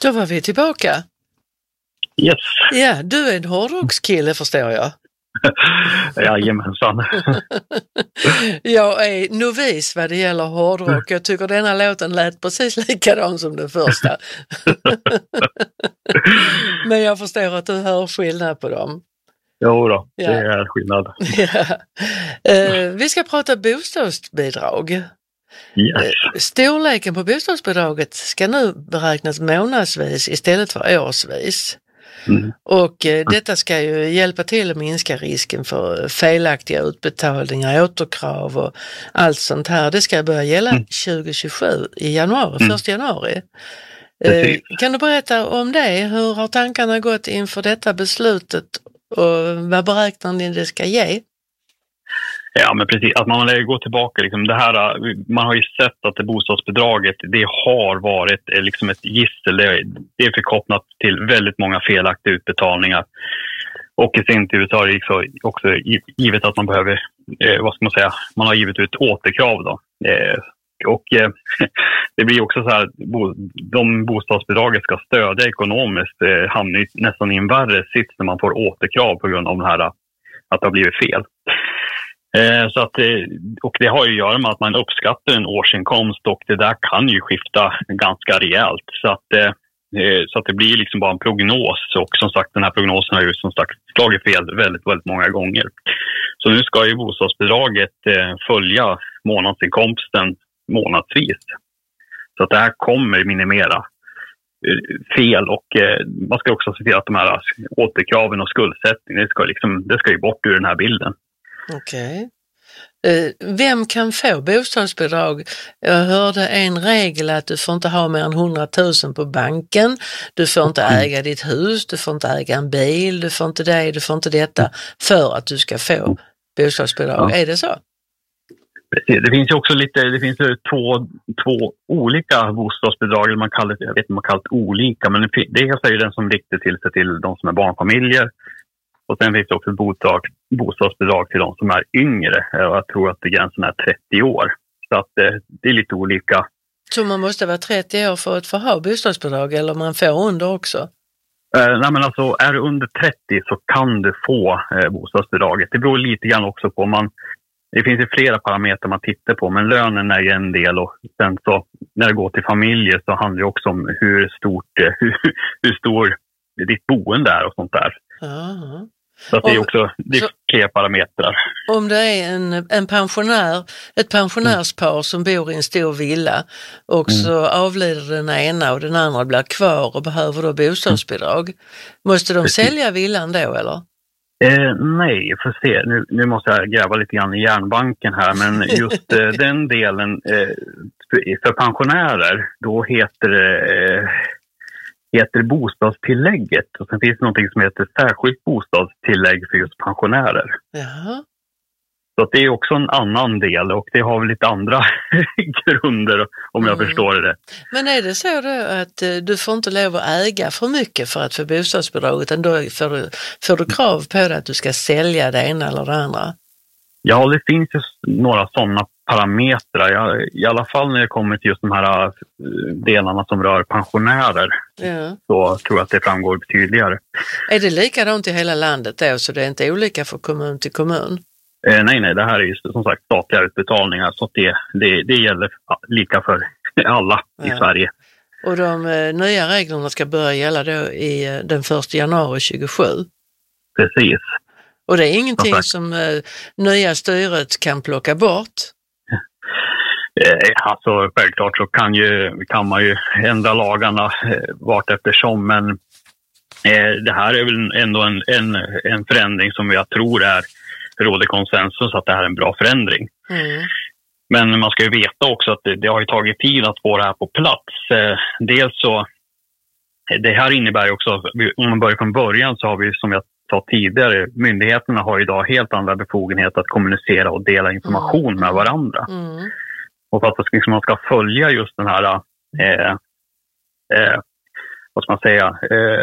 Då var vi tillbaka. Yes. Ja, du är en hårdrockskille förstår jag. Jajamensan. Jag är novis vad det gäller hårdrock. Jag tycker denna låten lät precis likadan som den första. Men jag förstår att du hör skillnad på dem. Jo då, Ja. det är skillnad. Ja. Vi ska prata bostadsbidrag. Yes. Storleken på bostadsbidraget ska nu beräknas månadsvis istället för årsvis. Och detta ska ju hjälpa till att minska risken för felaktiga utbetalningar, återkrav och allt sånt här. Det ska börja gälla 2027 i januari, 1 januari. Kan du berätta om det? Hur har tankarna gått inför detta beslutet och vad beräknar ni det ska ge? Ja, men precis. Att man går tillbaka, liksom det här, man har ju sett att det bostadsbidraget, det har varit liksom ett gissel. Det är förkopplat till väldigt många felaktiga utbetalningar. Och i sin tur så har det också givet att man behöver, vad ska man säga, man har givit ut återkrav då. Det blir också så här, de bostadsbidraget ska stödja ekonomiskt hamnar nästan i en värre sits när man får återkrav på grund av det här att det har blivit fel. Så att, och det har ju att göra med att man uppskattar en årsinkomst och det där kan ju skifta ganska rejält. Så att det blir liksom bara en prognos och som sagt den här prognosen har ju som sagt slagit fel väldigt, väldigt många gånger. Så nu ska ju bostadsbidraget följa månadsinkomsten månadsvis. Så att det här kommer minimera fel och man ska också se till att de här återkraven och skuldsättning det ska ju bort ur den här bilden. Okej. Vem kan få bostadsbidrag? Jag hörde en regel att du får inte ha mer än 100 000 på banken, du får inte äga ditt hus, du får inte äga en bil, du får inte det, du får inte detta för att du ska få bostadsbidrag. Ja. Är det så? Det finns ju också det finns två olika bostadsbidrag, eller jag vet inte om man kallar det olika, men det är ju den som riktar till sig till de som är barnfamiljer. Och sen finns det också bostadsbidrag till de som är yngre. Jag tror att gränsen är 30 år. Så att det är lite olika. Så man måste vara 30 år för att få ha bostadsbidrag eller man får under också? Nej men alltså är du under 30 så kan du få bostadsbidraget. Det beror lite grann också på det finns ju flera parametrar man tittar på, men lönen är ju en del och sen så när det går till familjer så handlar det också om hur stor ditt boende är och sånt där. Aha. Så att det är också flera parametrar. Om det är en pensionär, ett pensionärspar som bor i en stor villa och så avlider den ena och den andra blir kvar och behöver då bostadsbidrag. Måste de sälja villan då eller? Nej, får se. Nu måste jag gräva lite grann i järnbanken här, men just den delen för pensionärer, då heter bostadstillägget och sen finns det någonting som heter särskilt bostadstillägg för just pensionärer. Jaha. Så att det är också en annan del och det har väl lite andra grunder om jag förstår det. Men är det så då att du får inte lov att äga för mycket för att få bostadsbidrag utan då får du krav på det att du ska sälja det ena eller det andra? Ja, det finns ju några sådana parametrar. I alla fall när det kommer till just de här delarna som rör pensionärer så tror jag att det framgår tydligare. Är det likadant i hela landet då så det är inte olika från kommun till kommun? Nej, det här är ju som sagt statliga utbetalningar så att det gäller lika för alla i Sverige. Och de nya reglerna ska börja gälla då i den 1 januari 2027? Precis. Och det är ingenting som nya styret kan plocka bort? Alltså självklart så kan man ju ändra lagarna vart eftersom, men det här är väl ändå en förändring som jag tror råder konsensus att det här är en bra förändring. Men man ska ju veta också att det har ju tagit tid att få det här på plats. Dels så, det här innebär ju också, om man börjar från början så har vi som jag sa tidigare, myndigheterna har idag helt andra befogenheter att kommunicera och dela information med varandra. Och för att man ska följa just den här vad ska man säga,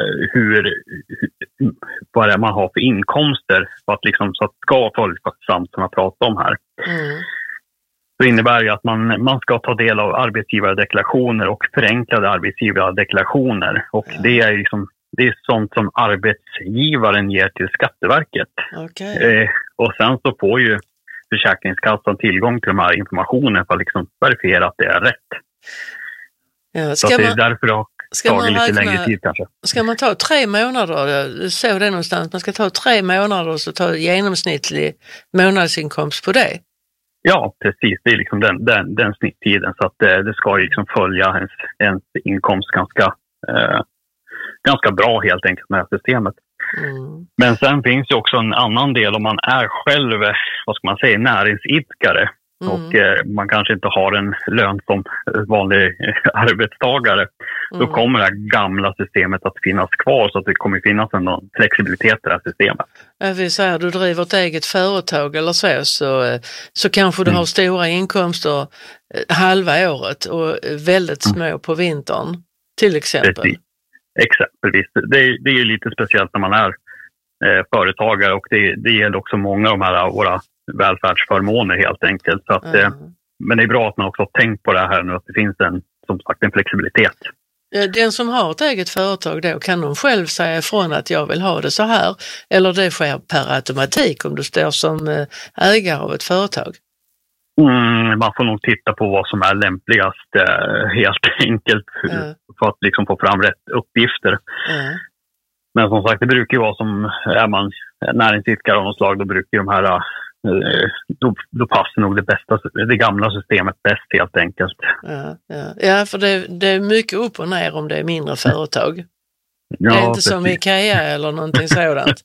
vad det man har för inkomster för att så att det ska vara följsamt som jag pratade om här. så innebär det att man ska ta del av arbetsgivardeklarationer och förenklade arbetsgivardeklarationer. Och det är sånt som arbetsgivaren ger till Skatteverket. Okay. Och sen så får ju Försäkringskassan tillgång till de här informationen för att liksom verifiera att det är rätt. Ja, så det är därför det har tagit lite längre tid kanske. Ska man ta 3 månader? Jag såg det någonstans. Man ska ta 3 månader och så ta genomsnittlig månadsinkomst på det. Ja, precis. Det är liksom den snitttiden. Så att det ska liksom följa ens inkomst ganska bra helt enkelt med systemet. Mm. Men sen finns ju också en annan del om man är själv, vad ska man säga, näringsidkare. Mm. Och man kanske inte har en lön som vanlig arbetstagare. Då kommer det här gamla systemet att finnas kvar, så att det kommer finnas en flexibilitet i det här systemet. Jag vill säga, du driver ett eget företag eller så kanske du har stora inkomster halva året och väldigt små på vintern till exempel. Precis. Exempelvis. Det är ju lite speciellt när man är företagare, och det gäller också många av de här våra välfärdsförmåner helt enkelt. Så att, men det är bra att man också har tänkt på det här nu, att det finns som sagt en flexibilitet. Den som har ett eget företag då, kan de själv säga ifrån att jag vill ha det så här, eller det sker per automatik om du står som ägare av ett företag? Man får nog titta på vad som är lämpligast helt enkelt för att liksom få fram rätt uppgifter. Men som sagt, det brukar ju vara som, är man näringsidkare av något slag, då brukar de här då passar nog det gamla systemet bäst helt enkelt. Ja, för det är mycket upp och ner om det är mindre företag. Ja, det är inte som IKEA eller någonting sådant.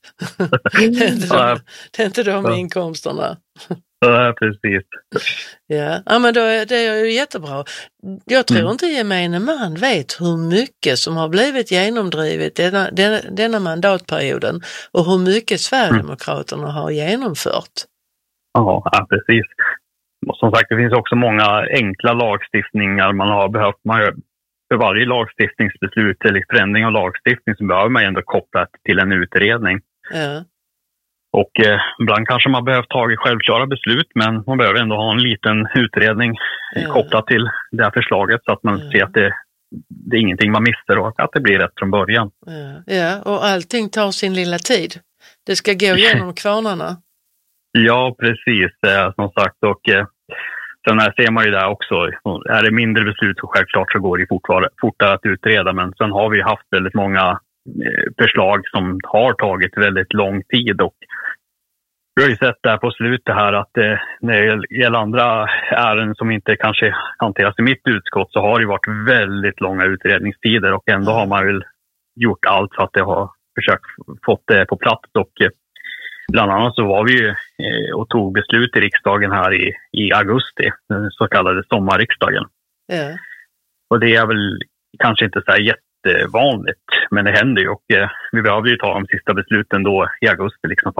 det är inte de inkomsterna. Ja, precis. Ja, men det är ju jättebra. Jag tror inte gemene man vet hur mycket som har blivit genomdrivet denna mandatperioden och hur mycket Sverigedemokraterna har genomfört. Ja, precis. Och som sagt, det finns också många enkla lagstiftningar man har behövt. För varje lagstiftningsbeslut eller förändring av lagstiftning så behöver man ändå koppla till en utredning. Ja. Och ibland kanske man behöver ta självklara beslut, men man behöver ändå ha en liten utredning kopplat till det här förslaget, så att man ser att det är ingenting man missar och att det blir rätt från början. Ja, och allting tar sin lilla tid. Det ska gå igenom kvarnarna. Ja, precis. Som sagt. Och sen här ser man ju där också, är det mindre beslut så självklart så går det fortare att utreda. Men sen har vi haft väldigt många förslag som har tagit väldigt lång tid, och vi har ju sett där på slutet här att när det gäller andra ärenden som inte kanske hanteras i mitt utskott, så har det varit väldigt långa utredningstider, och ändå har man väl gjort allt för att det har försökt fått det på plats. Och bland annat så var vi ju och tog beslut i riksdagen här i augusti, den så kallade sommarriksdagen. Ja. Och det är väl kanske inte så här jättevanligt, men det händer ju, och vi behöver ju ta de sista besluten då i augusti liksom för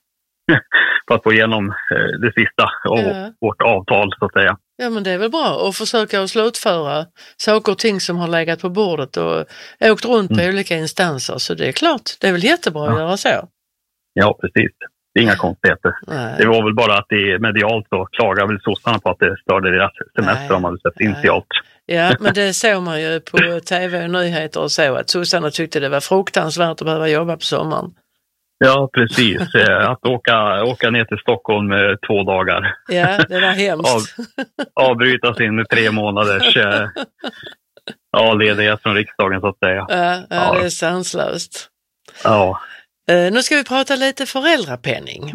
att få igenom det sista av vårt avtal så att säga. Ja, men det är väl bra att försöka att slutföra saker och ting som har legat på bordet och åkt runt på olika instanser, så det är klart, det är väl jättebra att göra så. Ja, precis. Det är inga konstigheter. Nej. Det var väl bara att det medialt så klagar väl sossarna på att det störde deras semester om man hade sett initialt. Ja, men det såg man ju på tv och nyheter och så, att sossarna tyckte det var fruktansvärt att behöva jobba på sommaren. Ja, precis. Att åka ner till Stockholm 2 dagar. Ja, det var hemskt. Avbryta sin 3 månaders ledighet från riksdagen så att säga. Ja, det är sanslöst. Ja. Nu ska vi prata lite föräldrapenning.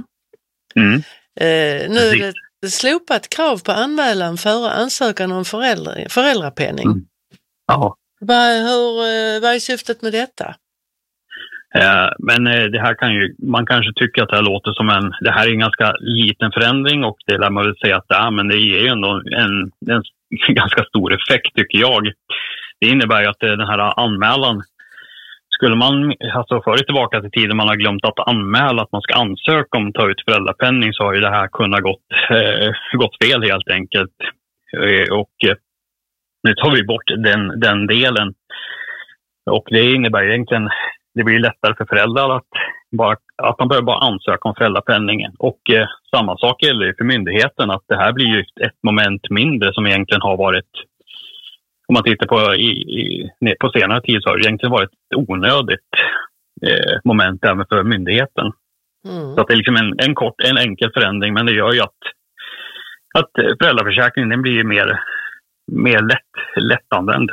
Nu är det slopat krav på anmälan före ansökan om föräldrapenning. Ja. Vad är syftet med detta? Men det här man kanske tycker att det här låter som det här är en ganska liten förändring, och det lär man väl säga att men det ger ju ändå en ganska stor effekt tycker jag. Det innebär ju att den här anmälan, skulle man, alltså förr tillbaka till tiden man har glömt att anmäla att man ska ansöka om att ta ut föräldrapenning, så har ju det här kunnat gått fel helt enkelt. Och nu tar vi bort den delen. Och det innebär egentligen, det blir lättare för föräldrar att att man behöver bara ansöka om föräldrapenningen. Och samma sak gäller för myndigheten, att det här blir ju ett moment mindre som egentligen har varit, om man tittar på senare tid, så har det egentligen varit ett onödigt moment även för myndigheten. Så att det är liksom en enkel förändring, men det gör ju att föräldraförsäkringen den blir mer lättanvänd.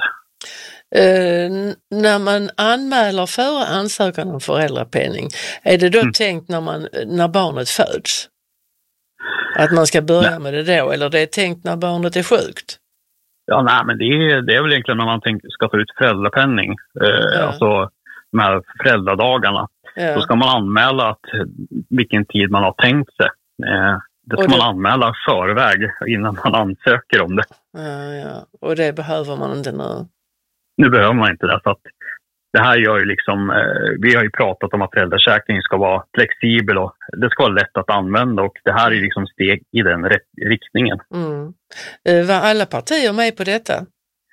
När man anmäler för ansökan om föräldrapenning, är det då tänkt när barnet föds? Att man ska börja med det då, eller det är tänkt när barnet är sjukt? Ja, nej, men det är väl egentligen när man ska ta ut föräldrapenning, alltså de här föräldradagarna. Ja. Då ska man anmäla vilken tid man har tänkt sig. Det ska man anmäla förväg innan man ansöker om det. Ja. Och det behöver man inte nu? Nu behöver man inte det. Så att det här gör ju liksom, vi har ju pratat om att föräldraförsäkringen ska vara flexibel och det ska vara lätt att använda, och det här är liksom steg i den riktningen. Var alla partier med på detta?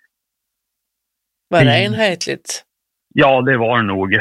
Var det enhetligt? Ja, det var nog.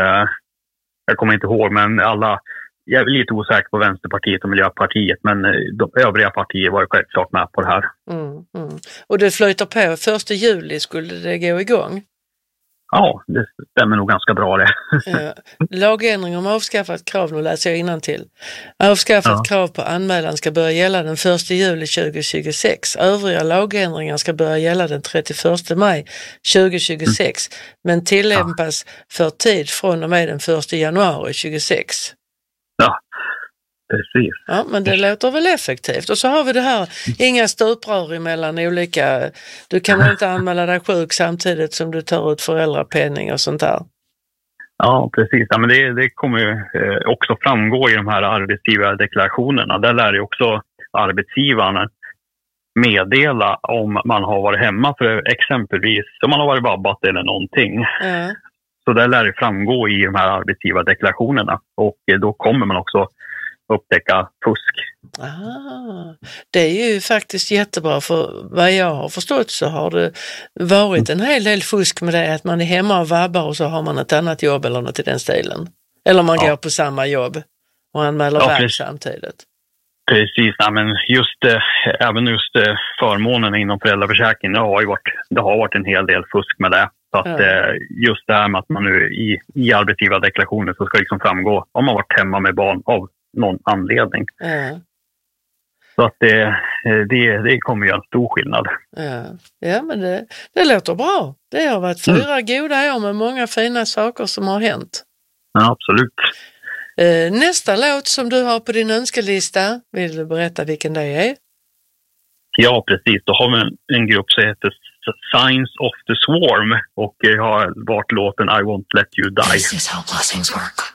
Jag kommer inte ihåg, men jag är lite osäker på Vänsterpartiet och Miljöpartiet, men de övriga partier var självklart med på det här. Och det flyter på, 1 juli skulle det gå igång? Ja, det stämmer nog ganska bra det. Lagändring om avskaffat krav, nu läser jag innantill. Avskaffat krav på anmälan ska börja gälla den 1 juli 2026. Övriga lagändringar ska börja gälla den 31 maj 2026, men tillämpas för tid från och med den 1 januari 2026. Ja, precis. Ja, men det låter väl effektivt. Och så har vi det här, inga stuprör emellan olika, du kan inte anmäla dig sjuk samtidigt som du tar ut föräldrapenning och sånt där. Ja, precis. Ja, men det kommer ju också framgå i de här arbetsgivardeklarationerna. Där lär ju också arbetsgivarna meddela om man har varit hemma, för exempelvis om man har varit vabbat eller någonting. Så där lär det framgå i de här arbetsgivardeklarationerna, och då kommer man också upptäcka fusk. Det är ju faktiskt jättebra, för vad jag har förstått så har det varit en hel del fusk med det, att man är hemma och vabbar och så har man ett annat jobb eller något i den stilen. Eller man går på samma jobb och anmäler väg samtidigt. Precis, ja, men även just förmånen inom föräldraförsäkringen, det har varit en hel del fusk med det. Så att just det här med att man nu i arbetsgivardeklarationen så ska liksom framgå om man varit hemma med barn av någon anledning. Så att det kommer göra en stor skillnad. Ja, men det låter bra. Det har varit 4 goda år med många fina saker som har hänt. Ja, absolut. Nästa låt som du har på din önskelista, vill du berätta vilken det är? Ja, precis. Då har vi en grupp som heter Signs of the Swarm, och jag har valt låten I Won't Let You Die. This is how blessings work.